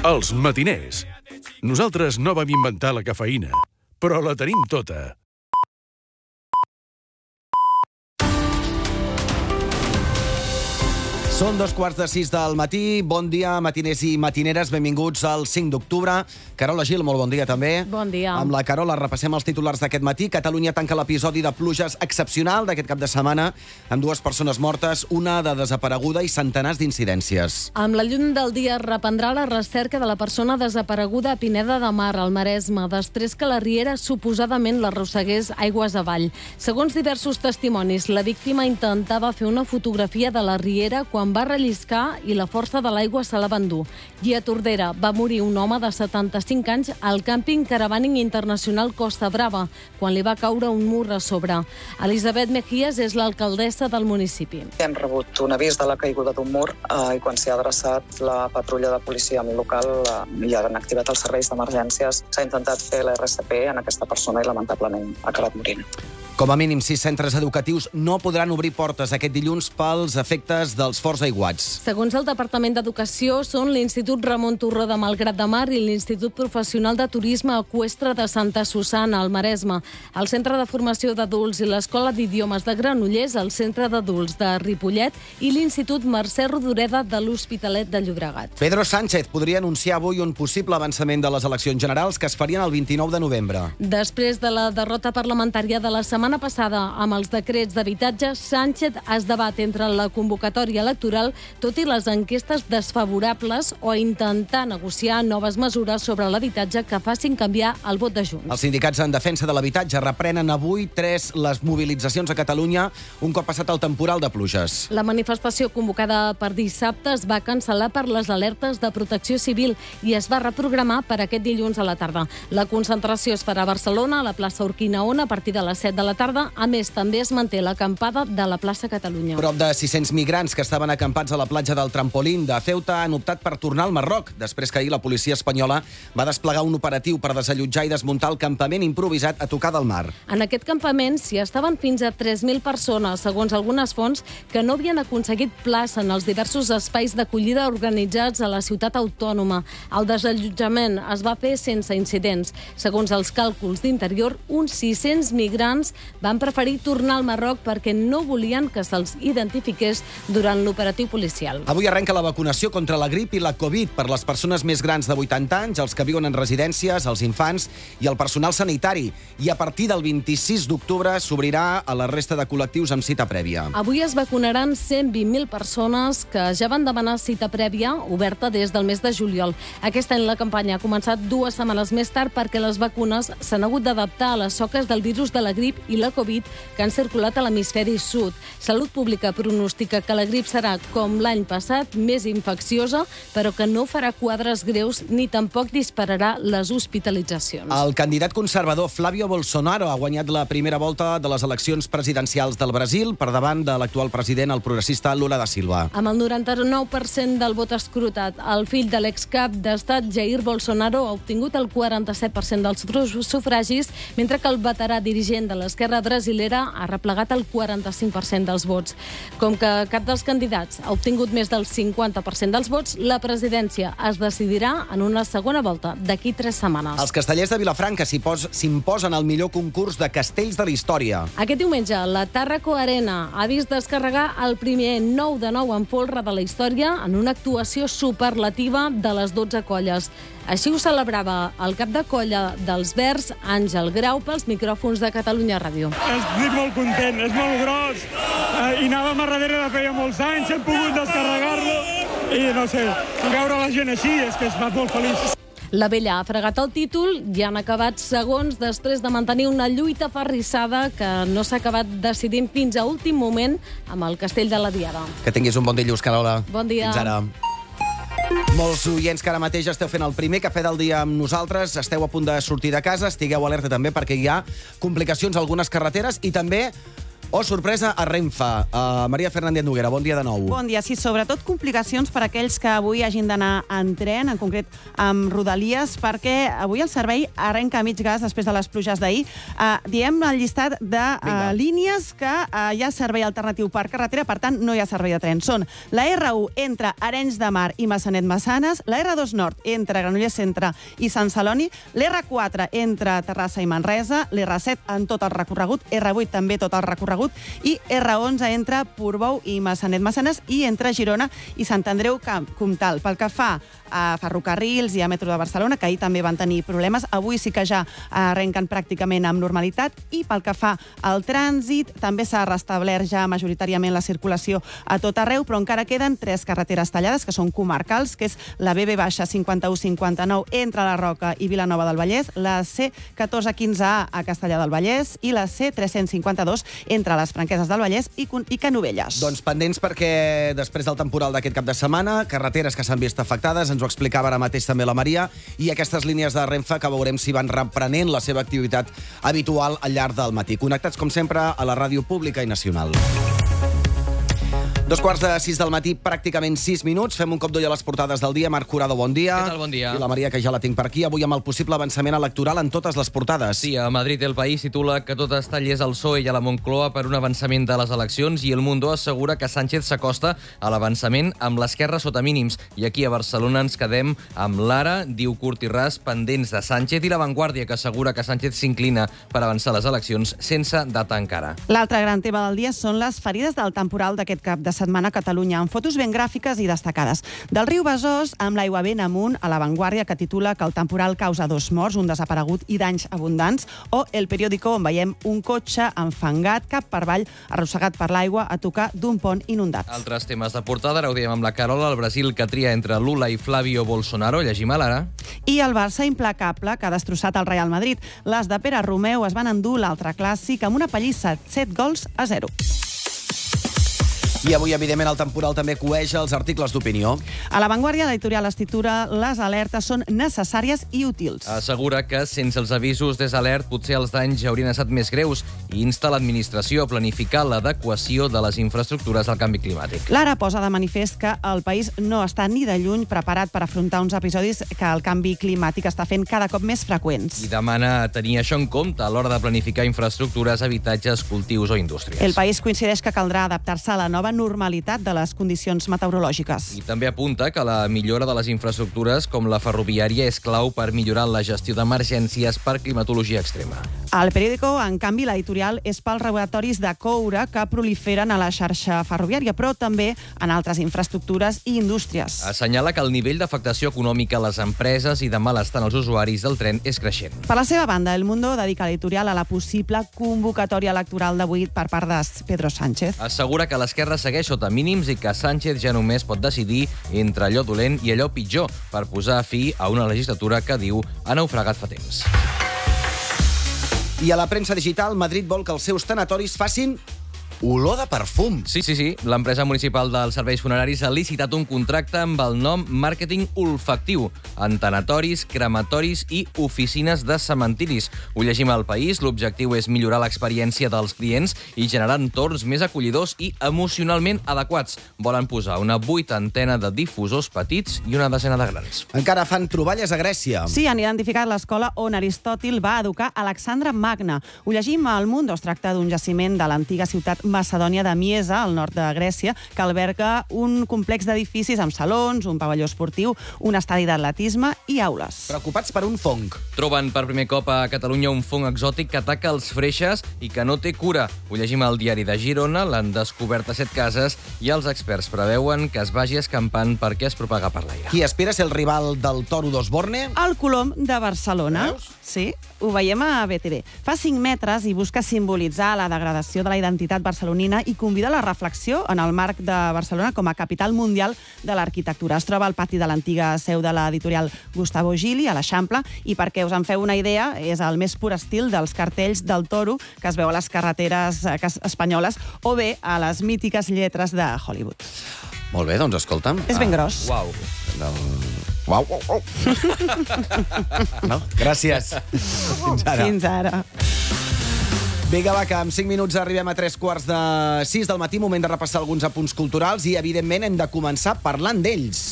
Els matiners. Nosaltres no vam inventar la cafeïna, però la tenim tota. Són 2:45 del matí. Bon dia, matiners i matineres. Benvinguts al 5 d'octubre. Carola Gil, molt bon dia també. Bon dia. Amb la Carola repassem els titulars d'aquest matí. Catalunya tanca l'episodi de pluges excepcional d'aquest cap de setmana, amb 2 persones mortes, una de desapareguda i centenars d'incidències. Amb la llum del dia reprendrà la recerca de la persona desapareguda a Pineda de Mar, al Maresme, després que la riera suposadament l'arrossegués aigües avall. Segons diversos testimonis, la víctima intentava fer una fotografia de la riera quan va relliscar i la força de l'aigua se la va endur. I a Tordera va morir un home de 75 anys al càmping Caravaning Internacional Costa Brava, quan li va caure un mur a sobre. Elisabet Mejías és l'alcaldessa del municipi. Hem rebut un avís de la caiguda d'un mur i quan s'hi ha adreçat la patrulla de policia local i han activat els serveis d'emergències. S'ha intentat fer l'RCP en aquesta persona i lamentablement ha acabat morint. Com a mínim 6 centres educatius no podran obrir portes aquest dilluns pels efectes dels forts aiguats. Segons el Departament d'Educació, són l'Institut Ramon Turró de Malgrat de Mar i l'Institut Professional de Turisme Eqüestre de Santa Susanna, al Maresme, el Centre de Formació d'Adults i l'Escola d'Idiomes de Granollers, el Centre d'Adults de Ripollet i l'Institut Mercè Rodoreda de l'Hospitalet de Llobregat. Pedro Sánchez podria anunciar avui un possible avançament de les eleccions generals que es farien el 29 de novembre. Després de la derrota parlamentària de la setmana passada amb els decrets d'habitatge, Sánchez es debat entre la convocatòria electoral, tot i les enquestes desfavorables, o intentar negociar noves mesures sobre l'habitatge que facin canviar el vot de Junts. Els sindicats en defensa de l'habitatge reprenen avui les mobilitzacions a Catalunya un cop passat el temporal de pluges. La manifestació convocada per dissabte es va cancel·lar per les alertes de protecció civil i es va reprogramar per aquest dilluns a la tarda. La concentració es farà a Barcelona, a la plaça Urquinaona, a partir de les 7 de la tarda. A més, també es manté l'acampada de la plaça Catalunya. Prop de 600 migrants que estaven acampats a la platja del Trampolín de Ceuta han optat per tornar al Marroc, després que ahir la policia espanyola va desplegar un operatiu per desallotjar i desmuntar el campament improvisat a tocar del mar. En aquest campament s'hi estaven fins a 3.000 persones, segons algunes fonts, que no havien aconseguit plaça en els diversos espais d'acollida organitzats a la ciutat autònoma. El desallotjament es va fer sense incidents. Segons els càlculs d'Interior, uns 600 migrants van preferir tornar al Marroc perquè no volien que se'ls identifiqués durant l'operatiu policial. Avui arrenca la vacunació contra la grip i la Covid per les persones més grans de 80 anys, els que viuen en residències, els infants i el personal sanitari. I a partir del 26 d'octubre s'obrirà a la resta de col·lectius amb cita prèvia. Avui es vacunaran 120.000 persones que ja van demanar cita prèvia, oberta des del mes de juliol. Aquest any la campanya ha començat 2 setmanes més tard perquè les vacunes s'han hagut d'adaptar a les soques del virus de la grip i la Covid que han circulat a l'hemisferi sud. Salut Pública pronostica que la grip serà, com l'any passat, més infecciosa, però que no farà quadres greus ni tampoc dispararà les hospitalitzacions. El candidat conservador Flávio Bolsonaro ha guanyat la primera volta de les eleccions presidencials del Brasil per davant de l'actual president, el progressista Lula da Silva. Amb el 99% del vot escrutat, el fill de l'excap d'estat Jair Bolsonaro ha obtingut el 47% dels sufragis, mentre que el veterà dirigent de l'esquerra brasilera ha replegat el 45% dels vots. Com que cap dels candidats ha obtingut més del 50% dels vots, la presidència es decidirà en una segona volta d'aquí 3 setmanes. Els castellers de Vilafranca s'imposen al millor concurs de castells de la història. Aquest diumenge, la Tàrraco Arena ha vist descarregar el primer 9 de 9 en folre de la història en una actuació superlativa de les 12 colles. Així ho celebrava el cap de colla dels Verds, Àngel Grau, pels micròfons de Catalunya Ràdio. Estic molt content, és molt gros, i anàvem a darrere de feia molts anys, hem pogut descarregar-lo, i no sé, veure la gent així és que es fa molt feliç. La Vella ha fregat el títol i han acabat segons després de mantenir una lluita aferrissada que no s'ha acabat decidint fins a últim moment amb el Castell de la Diada. Que tinguis un bon dilluns, Carola. Bon dia. Fins ara. Molts oients que ara mateix esteu fent el primer cafè del dia amb nosaltres, esteu a punt de sortir de casa, estigueu alerta també perquè hi ha complicacions a algunes carreteres i també Oh, sorpresa a Renfe. Maria Fernández Noguera, bon dia de nou. Bon dia. Sí, sobretot complicacions per a aquells que avui hagin d'anar en tren, en concret amb Rodalies, perquè avui el servei arrenca a mig gas després de les pluges d'ahir. Diem el llistat de línies que hi ha servei alternatiu per carretera, per tant, no hi ha servei de tren. Són la R1 entre Arenys de Mar i Massanet-Massanes, la R2 Nord entre Granollers Centre i Sant Celoni, l'R4 entre Terrassa i Manresa, l'R7 en tot el recorregut, R8 també tot el recorregut, i R11 entre Portbou i Massanet-Massanes i entre Girona i Sant Andreu Comtal. Pel que fa a ferrocarrils i a Metro de Barcelona, que ahir també van tenir problemes, avui sí que ja arrenquen pràcticament amb normalitat, i pel que fa al trànsit, també s'ha restablert ja majoritàriament la circulació a tot arreu, però encara queden 3 carreteres tallades, que són comarcals, que és la BB-5159 entre la Roca i Vilanova del Vallès, la C1415A a Castellar del Vallès i la C352 entre les Franqueses del Vallès i Canovelles. Doncs pendents perquè després del temporal d'aquest cap de setmana, carreteres que s'han vist afectades, ens ho explicava ara mateix també la Maria, i aquestes línies de Renfe que veurem si van reprenent la seva activitat habitual al llarg del matí. Connectats, com sempre, a la ràdio pública i nacional. 5:15 del matí, pràcticament 6 minuts. Fem un cop d'ull a les portades del dia. Marc Curado, bon dia. Què tal, bon dia. I la Maria, que ja la tinc per aquí, avui amb el possible avançament electoral en totes les portades. Sí, a Madrid El País titula que tot està llest al PSOE i a la Moncloa per un avançament de les eleccions, i El Mundo assegura que Sánchez s'acosta a l'avançament amb l'Esquerra sota mínims. I aquí a Barcelona ens quedem amb l'Ara, diu Curt i Ras, pendents de Sánchez, i La Vanguardia, que assegura que Sánchez s'inclina per avançar les eleccions sense data encara. L'altre gran tema del dia són les ferides del temporal d'aquest cap de setmana a Catalunya, amb fotos ben gràfiques i destacades. Del riu Besòs, amb l'aigua ben amunt, a La Vanguardia, que titula que el temporal causa 2 morts, un desaparegut i danys abundants, o El Periódico, on veiem un cotxe enfangat cap per avall, arrossegat per l'aigua a tocar d'un pont inundat. Altres temes de portada, ara ho diem amb la Carola, el Brasil que tria entre Lula i Flavio Bolsonaro, llegim a l'Ara. I el Barça implacable, que ha destrossat el Real Madrid. Les de Pere Romeu es van endur l'altre clàssic amb una pallissa, 7-0. I avui, evidentment, el temporal també coeja els articles d'opinió. A La Vanguardia, l'editorial es titula Les alertes són necessàries i útils. Assegura que sense els avisos des alert potser els danys haurien estat més greus i insta l'administració a planificar l'adequació de les infraestructures al canvi climàtic. L'Ara posa de manifest que el país no està ni de lluny preparat per afrontar uns episodis que el canvi climàtic està fent cada cop més freqüents. I demana tenir això en compte a l'hora de planificar infraestructures, habitatges, cultius o indústries. El país coincideix que caldrà adaptar-se a la nova normalitat de les condicions meteorològiques. I també apunta que la millora de les infraestructures, com la ferroviària, és clau per millorar la gestió d'emergències per climatologia extrema. Al Periódico, en canvi, l'editorial és pels robatoris de coure que proliferen a la xarxa ferroviària, però també en altres infraestructures i indústries. Assenyala que el nivell d'afectació econòmica a les empreses i de malestar als usuaris del tren és creixent. Per la seva banda, El Mundo dedica l'editorial a la possible convocatòria electoral d'avui per part de Pedro Sánchez. Assegura que l'esquerra segueix sota mínims i que Sánchez ja només pot decidir entre allò dolent i allò pitjor per posar fi a una legislatura que, diu, ha naufragat fa temps. I a la premsa digital, Madrid vol que els seus tanatoris facin olor de perfum. Sí. L'empresa municipal dels serveis funeraris ha licitat un contracte amb el nom Màrqueting Olfactiu en tanatoris, crematoris i oficines de cementiris. Ho llegim al País. L'objectiu és millorar l'experiència dels clients i generar entorns més acollidors i emocionalment adequats. Volen posar una 80ena de difusors petits i una desena de grans. Encara fan troballes a Grècia. Sí, han identificat l'escola on Aristòtil va educar Alexandre Magne. Ho llegim al Mundo. Es tracta d'un jaciment de l'antiga ciutat Macedònia de Miesa, al nord de Grècia, que alberga un complex d'edificis amb salons, un pavelló esportiu, un estadi d'atletisme i aules. Preocupats per un fong. Troben per primer cop a Catalunya un fong exòtic que ataca els freixes i que no té cura. Ho llegim al Diari de Girona, l'han descobert a 7 cases i els experts preveuen que es vagi escampant perquè es propaga per l'aire. Qui espera ser el rival del toro d'Osborne? El Colom de Barcelona. Veus? Sí, ho veiem a BTV. Fa 5 metres i busca simbolitzar la degradació de la identitat barcelonina i convida a la reflexió en el marc de Barcelona com a capital mundial de l'arquitectura. Es troba al pati de l'antiga seu de l'editorial Gustavo Gili, a l'Eixample, i perquè us en feu una idea, és el més pur estil dels cartells del toro que es veu a les carreteres espanyoles o bé a les mítiques lletres de Hollywood. Molt bé, doncs escolta'm. És ben gros. Uau. Uau. No? Gràcies. Fins ara. Fins ara. Vinga, va, que en 5 minuts arribem a 3:45 del matí, moment de repassar alguns apunts culturals i, evidentment, hem de començar parlant d'ells.